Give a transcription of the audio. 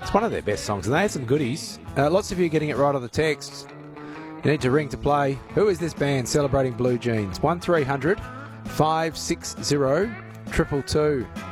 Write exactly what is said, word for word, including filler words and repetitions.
It's one of their best songs, and they had some goodies. Uh, lots of you getting it right on the text. You need to ring to play. Who is this band celebrating Blue Jeans? one three hundred five six zero two two two.